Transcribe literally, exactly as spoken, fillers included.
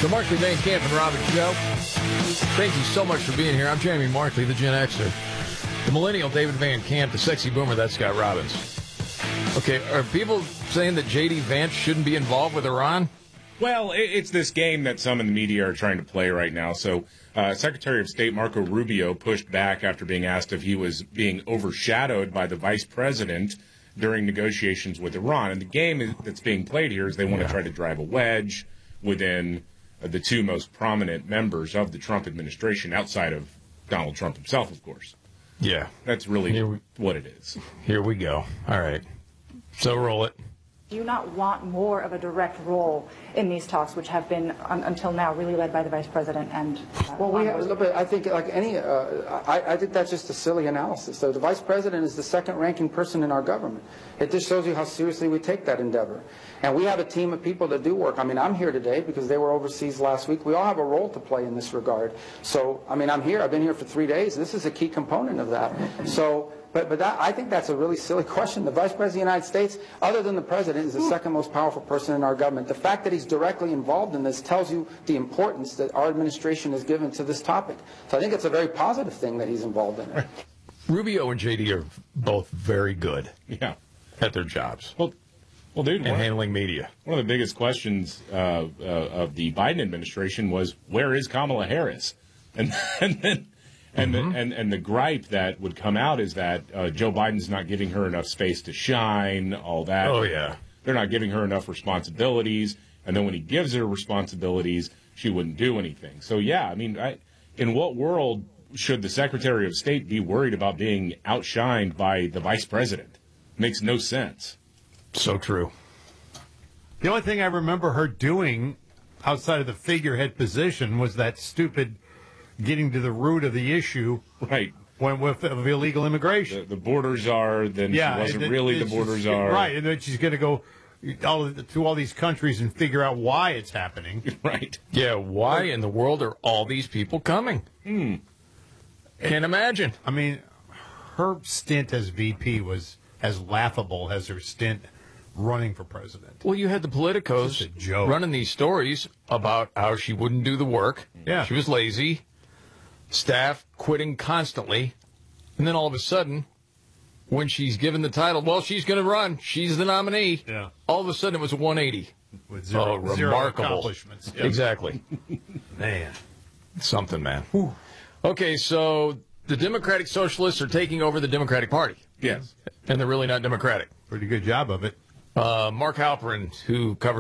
The Markley Van Camp and Robbins Show. Thank you so much for being here. I'm Jamie Markley, the Gen Xer. The millennial David Van Camp, the sexy boomer, that's Scott Robbins. Okay, are people saying that J D. Vance shouldn't be involved with Iran? Well, it's this game that some in the media are trying to play right now. So uh, Secretary of State Marco Rubio pushed back after being asked if he was being overshadowed by the vice president during negotiations with Iran. And the game that's being played here is they want yeah. to try to drive a wedge within the two most prominent members of the Trump administration, outside of Donald Trump himself, of course. Yeah. That's really we, what it is. Here we go. All right. So roll it. Do you not want more of a direct role in these talks, which have been, un, until now, really led by the Vice President and uh, Well, we have, but I think, like any, uh, I, I think that's just a silly analysis. So the Vice President is the second-ranking person in our government. It just shows you how seriously we take that endeavor. And we have a team of people that do work. I mean, I'm here today because they were overseas last week. We all have a role to play in this regard. So, I mean, I'm here. I've been here for three days. This is a key component of that. So, but, but that, I think that's a really silly question. The Vice President of the United States, other than the President, is the second most powerful person in our government. The fact that he's directly involved in this tells you the importance that our administration has given to this topic. So I think it's a very positive thing that he's involved in it. Rubio and J D are both very good yeah. at their jobs. Well, well, dude, and handling media. One of the biggest questions uh, uh, of the Biden administration was, where is Kamala Harris? And, and then... And, mm-hmm. the, and and the gripe that would come out is that uh, Joe Biden's not giving her enough space to shine, all that. Oh, yeah. They're not giving her enough responsibilities. And then when he gives her responsibilities, she wouldn't do anything. So, yeah, I mean, I, in what world should the Secretary of State be worried about being outshined by the Vice President? Makes no sense. So true. The only thing I remember her doing outside of the figurehead position was that stupid getting to the root of the issue, right? When with of illegal immigration, the, the borders are. Then yeah, she wasn't really the borders are right, and then she's going to go all to all these countries and figure out why it's happening. Right? Yeah, why in the world are all these people coming? Hmm. Can't imagine. I mean, her stint as V P was as laughable as her stint running for president. Well, you had the politicos running these stories about how she wouldn't do the work. Yeah, she was lazy. Staff quitting constantly, and then all of a sudden, when she's given the title, well, she's going to run. She's the nominee. Yeah. All of a sudden, it was a one eighty. With zero, oh, zero remarkable accomplishments. Yep. Exactly. Man, something, man. Whew. Okay, so the Democratic Socialists are taking over the Democratic Party. Yes, and they're really not Democratic. Pretty good job of it. Uh, Mark Halperin, who covers